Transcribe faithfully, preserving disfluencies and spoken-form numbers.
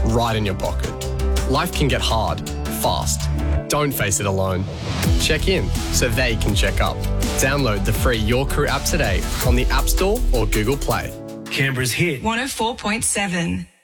right in your pocket. Life can get hard, fast. Don't face it alone. Check in so they can check up. Download the free Your Crew app today on the App Store or Google Play. Canberra's hit. one oh four point seven.